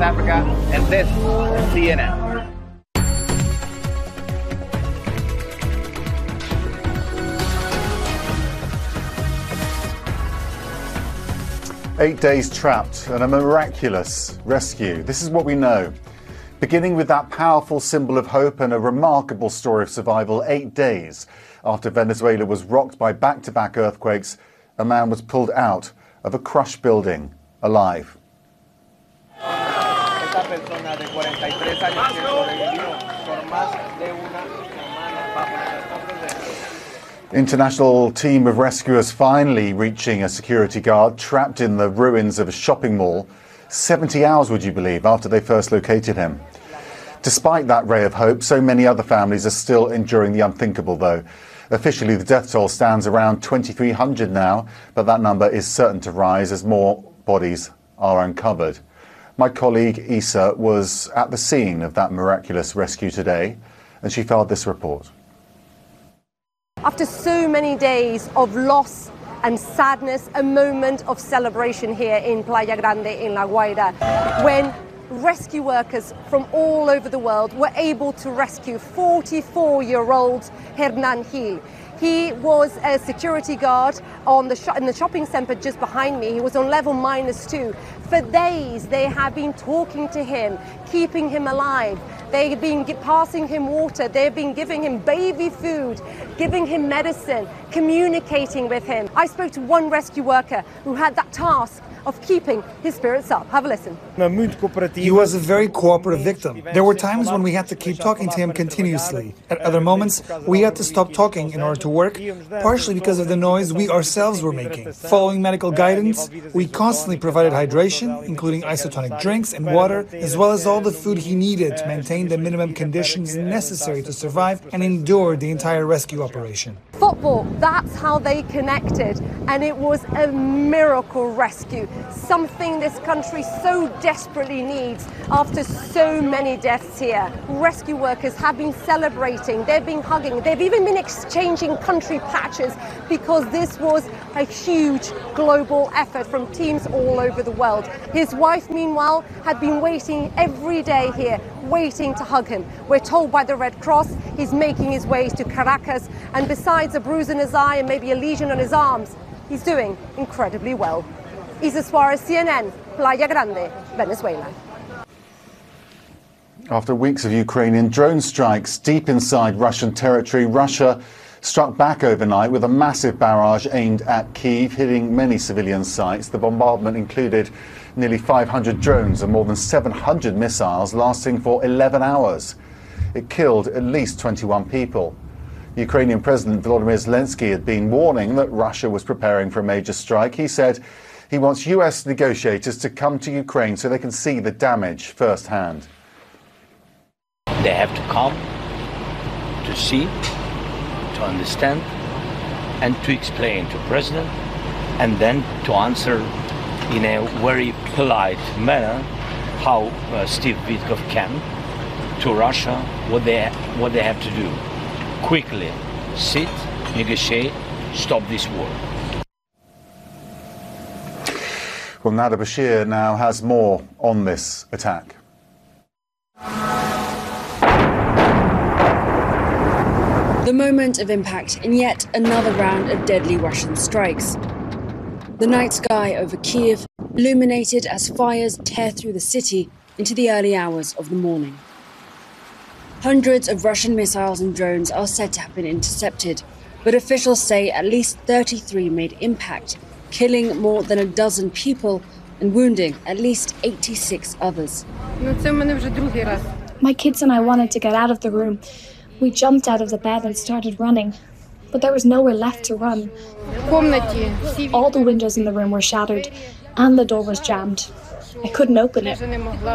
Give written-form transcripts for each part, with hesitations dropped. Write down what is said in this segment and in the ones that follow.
Africa, and this is CNN. 8 days trapped and a miraculous rescue. This is what we know. Beginning with that powerful symbol of hope and a remarkable story of survival, 8 days after Venezuela was rocked by back-to-back earthquakes, a man was pulled out of a crushed building alive. International team of rescuers finally reaching a security guard trapped in the ruins of a shopping mall 70 hours, would you believe, after they first located him. Despite that ray of hope, so many other families are still enduring the unthinkable, though. Officially, the death toll stands around 2,300 now, but that number is certain to rise as more bodies are uncovered. My colleague Isa was at the scene of that miraculous rescue today, and she filed this report. After so many days of loss and sadness, a moment of celebration here in Playa Grande in La Guaira, when rescue workers from all over the world were able to rescue 44-year-old Hernan Gil. He was a security guard in the shopping center just behind me. He was on level -2. For days, they have been talking to him, keeping him alive. They've been passing him water. They've been giving him baby food, giving him medicine, communicating with him. I spoke to one rescue worker who had that task of keeping his spirits up. Have a listen. He was a very cooperative victim. There were times when we had to keep talking to him continuously. At other moments, we had to stop talking in order to work, partially because of the noise we ourselves were making. Following medical guidance, we constantly provided hydration, including isotonic drinks and water, as well as all the food he needed to maintain the minimum conditions necessary to survive and endure the entire rescue operation. Football, that's how they connected, and it was a miracle rescue. Something this country so desperately needs after so many deaths here. Rescue workers have been celebrating, they've been hugging, they've even been exchanging country patches because this was a huge global effort from teams all over the world. His wife, meanwhile, had been waiting every day here, waiting to hug him. We're told by the Red Cross he's making his way to Caracas, and besides a bruise in his eye and maybe a lesion on his arms, he's doing incredibly well. Isa Suarez, CNN, Playa Grande, Venezuela. After weeks of Ukrainian drone strikes deep inside Russian territory, Russia struck back overnight with a massive barrage aimed at Kyiv, hitting many civilian sites. The bombardment included nearly 500 drones and more than 700 missiles lasting for 11 hours. It killed at least 21 people. Ukrainian President Volodymyr Zelensky had been warning that Russia was preparing for a major strike. He said he wants US negotiators to come to Ukraine so they can see the damage firsthand. They have to come to see, to understand, and to explain to the President, and then to answer in a very polite manner how Steve Witkoff can to Russia what they have to do. Quickly sit, negotiate, stop this war. Well, Nada Bashir now has more on this attack. The moment of impact in yet another round of deadly Russian strikes. The night sky over Kyiv illuminated as fires tear through the city into the early hours of the morning. Hundreds of Russian missiles and drones are said to have been intercepted, but officials say at least 33 made impact, killing more than a dozen people and wounding at least 86 others. My kids and I wanted to get out of the room. We jumped out of the bed and started running, but there was nowhere left to run. All the windows in the room were shattered and the door was jammed. I couldn't open it.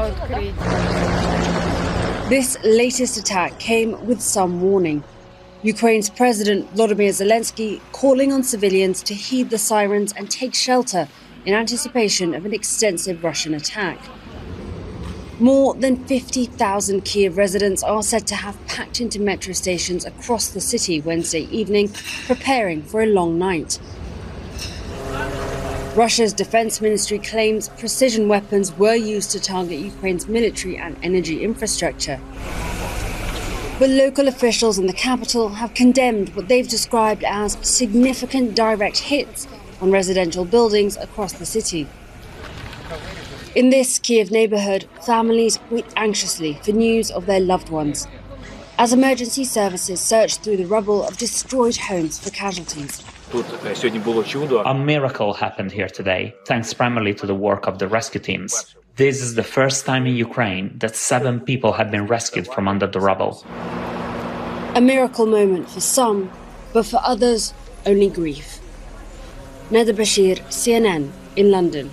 This latest attack came with some warning. Ukraine's President Volodymyr Zelensky calling on civilians to heed the sirens and take shelter in anticipation of an extensive Russian attack. More than 50,000 Kyiv residents are said to have packed into metro stations across the city Wednesday evening, preparing for a long night. Russia's defense ministry claims precision weapons were used to target Ukraine's military and energy infrastructure. But local officials in the capital have condemned what they've described as significant direct hits on residential buildings across the city. In this Kiev neighborhood, families wait anxiously for news of their loved ones, as emergency services search through the rubble of destroyed homes for casualties. A miracle happened here today, thanks primarily to the work of the rescue teams. This is the first time in Ukraine that 7 people have been rescued from under the rubble. A miracle moment for some, but for others, only grief. Neda Bashir, CNN, in London.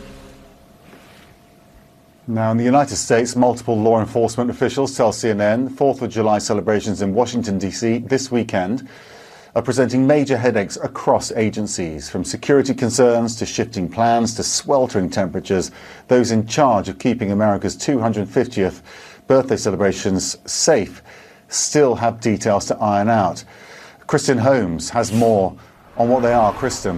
Now, in the United States, multiple law enforcement officials tell CNN 4th of July celebrations in Washington, D.C. this weekend are presenting major headaches across agencies, from security concerns to shifting plans to sweltering temperatures. Those in charge of keeping America's 250th birthday celebrations safe still have details to iron out. Kristen Holmes has more on what they are. Kristen.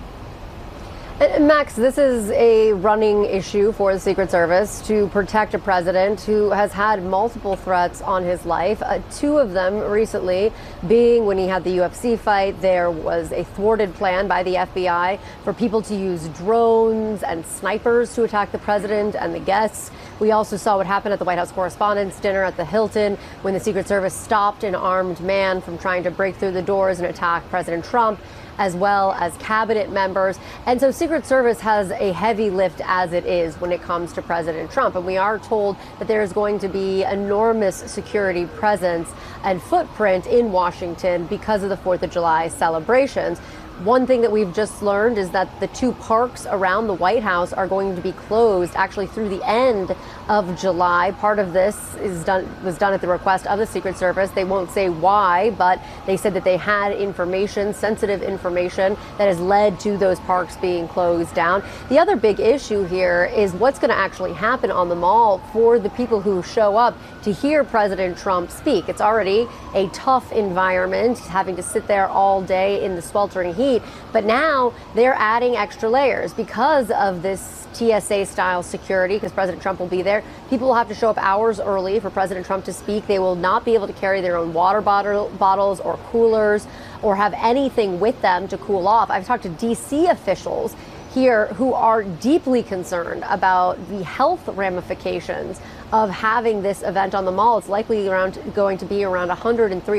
Max, this is a running issue for the Secret Service to protect a president who has had multiple threats on his life. 2 of them recently being when he had the UFC fight. There was a thwarted plan by the FBI for people to use drones and snipers to attack the president and the guests. We also saw what happened at the White House Correspondents' Dinner at the Hilton when the Secret Service stopped an armed man from trying to break through the doors and attack President Trump, as well as cabinet members. And so Secret Service has a heavy lift as it is when it comes to President Trump. And we are told that there is going to be enormous security presence and footprint in Washington because of the 4th of July celebrations. One thing that we've just learned is that the 2 parks around the White House are going to be closed actually through the end of July. Part of this was done at the request of the Secret Service. They won't say why, but they said that they had information, sensitive information, that has led to those parks being closed down. The other big issue here is what's going to actually happen on the Mall for the people who show up to hear President Trump speak. It's already a tough environment, having to sit there all day in the sweltering heat. But now they're adding extra layers because of this TSA-style security, because President Trump will be there. People will have to show up hours early for President Trump to speak. They will not be able to carry their own water bottles or coolers or have anything with them to cool off. I've talked to D.C. officials here who are deeply concerned about the health ramifications of having this event on the Mall. It's likely going to be around 103,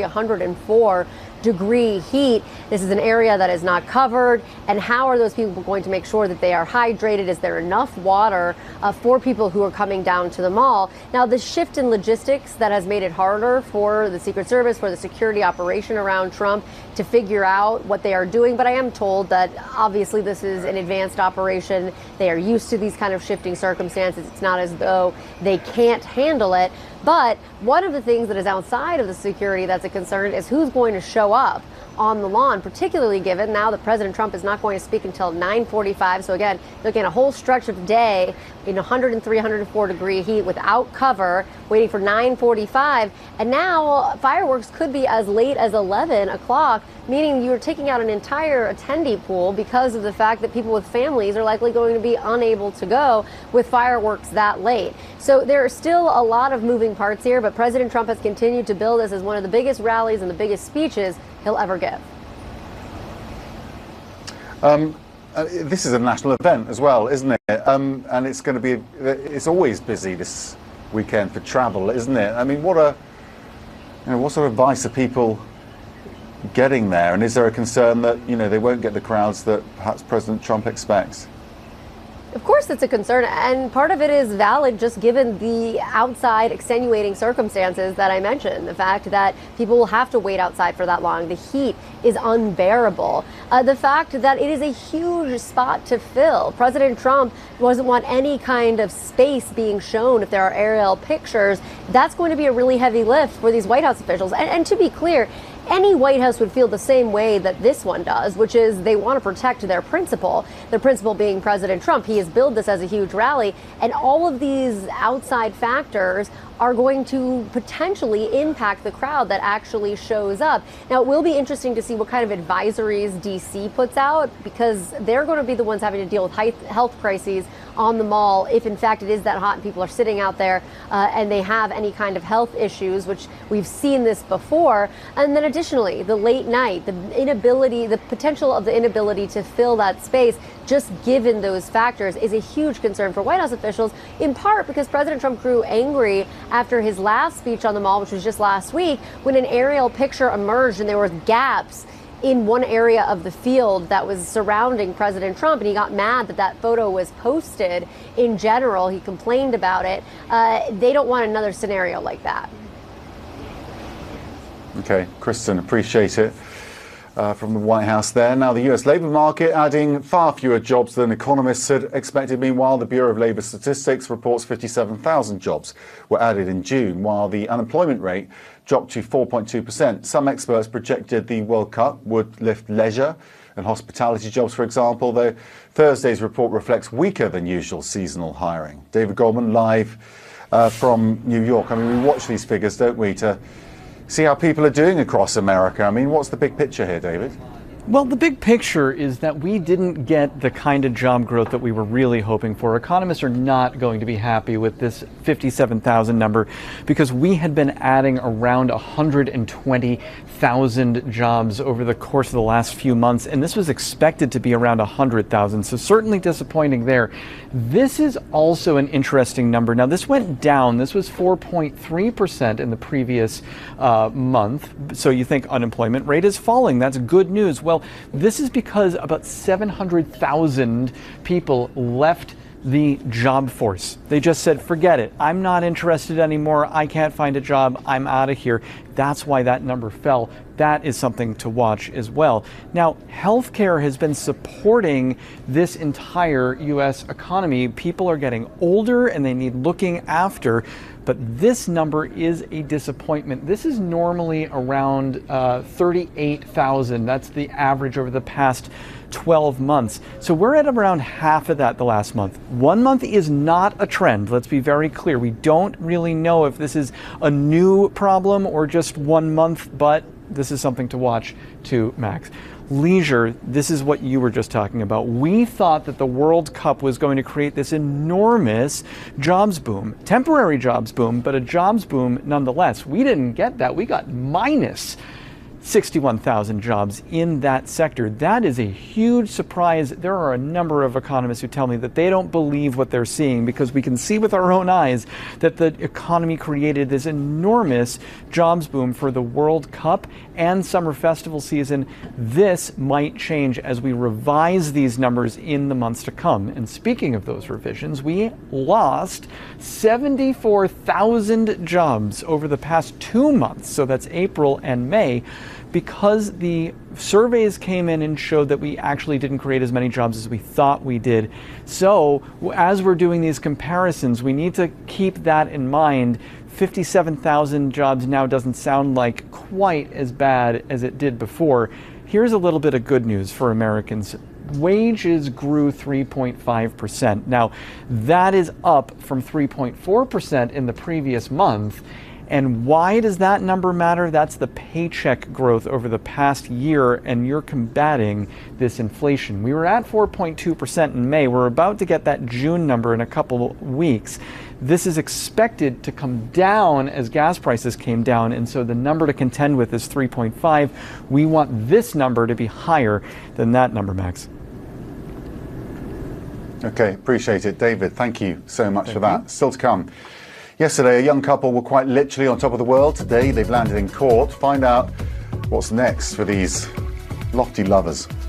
104 degree heat. This is an area that is not covered. And how are those people going to make sure that they are hydrated? Is there enough water for people who are coming down to the Mall? Now, the shift in logistics that has made it harder for the Secret Service, for the security operation around Trump to figure out what they are doing. But I am told that obviously this is an advanced operation. They are used to these kind of shifting circumstances. It's not as though they can't handle it. But one of the things that is outside of the security that's a concern is who's going to show up on the lawn, particularly given now that President Trump is not going to speak until 9:45. So again, looking at a whole stretch of day in 103, 104 degree heat without cover, waiting for 9:45. And now fireworks could be as late as 11 o'clock, meaning you're taking out an entire attendee pool because of the fact that people with families are likely going to be unable to go with fireworks that late. So there are still a lot of moving parts here, but President Trump has continued to bill this as one of the biggest rallies and the biggest speeches he'll ever give. This is a national event as well, isn't it? And it's going to be, it's always busy this weekend for travel, isn't it? I mean, what sort of advice are people getting there? And is there a concern that, they won't get the crowds that perhaps President Trump expects? Of course, it's a concern, and part of it is valid just given the outside extenuating circumstances that I mentioned. The fact that people will have to wait outside for that long. The heat is unbearable. The fact that it is a huge spot to fill. President Trump doesn't want any kind of space being shown if there are aerial pictures. That's going to be a really heavy lift for these White House officials. And to be clear, any White House would feel the same way that this one does, which is they want to protect their principal being President Trump. He has billed this as a huge rally, and all of these outside factors are going to potentially impact the crowd that actually shows up. Now, it will be interesting to see what kind of advisories DC puts out, because they're going to be the ones having to deal with health crises on the mall if in fact it is that hot and people are sitting out there and they have any kind of health issues, which we've seen this before. And then additionally, the late night, the potential of the inability to fill that space, just given those factors, is a huge concern for White House officials, in part because President Trump grew angry after his last speech on the mall, which was just last week, when an aerial picture emerged and there were gaps in one area of the field that was surrounding President Trump, and he got mad that that photo was posted in general. He complained about it. They don't want another scenario like that. Okay, Kristen, appreciate it. From the White House there. Now, the US labour market adding far fewer jobs than economists had expected. Meanwhile, the Bureau of Labour Statistics reports 57,000 jobs were added in June, while the unemployment rate dropped to 4.2%. Some experts projected the World Cup would lift leisure and hospitality jobs, for example, though Thursday's report reflects weaker than usual seasonal hiring. David Goldman, live from New York. I mean, we watch these figures, don't we, to see how people are doing across America. I mean, what's the big picture here, David? Well, the big picture is that we didn't get the kind of job growth that we were really hoping for. Economists are not going to be happy with this 57,000 number because we had been adding around 120,000 jobs over the course of the last few months, and this was expected to be around 100,000, so certainly disappointing there. This is also an interesting number. Now, this went down. This was 4.3% in the previous month, so you think unemployment rate is falling. That's good news. Well, this is because about 700,000 people left the job force. They just said, forget it. I'm not interested anymore. I can't find a job. I'm out of here. That's why that number fell. That is something to watch as well. Now, healthcare has been supporting this entire U.S. economy. People are getting older and they need looking after. But this number is a disappointment. This is normally around 38,000. That's the average over the past 12 months. So we're at around half of that the last month. 1 month is not a trend. Let's be very clear. We don't really know if this is a new problem or just 1 month, but this is something to watch too, Max. Leisure, this is what you were just talking about. We thought that the World Cup was going to create this enormous jobs boom, temporary jobs boom, but a jobs boom nonetheless. We didn't get that. We got minus 61,000 jobs in that sector. That is a huge surprise. There are a number of economists who tell me that they don't believe what they're seeing because we can see with our own eyes that the economy created this enormous jobs boom for the World Cup and summer festival season. This might change as we revise these numbers in the months to come. And speaking of those revisions, we lost 74,000 jobs over the past 2 months. So that's April and May, because the surveys came in and showed that we actually didn't create as many jobs as we thought we did. So as we're doing these comparisons, we need to keep that in mind. 57,000 jobs now doesn't sound like quite as bad as it did before. Here's a little bit of good news for Americans. Wages grew 3.5%. Now, that is up from 3.4% in the previous month. And why does that number matter? That's the paycheck growth over the past year, and you're combating this inflation. We were at 4.2% in May. We're about to get that June number in a couple weeks. This is expected to come down as gas prices came down, and so the number to contend with is 3.5. We want this number to be higher than that number, Max. Okay, appreciate it. David, thank you so much for that. Still to come. Yesterday, a young couple were quite literally on top of the world. Today, they've landed in court. Find out what's next for these lofty lovers.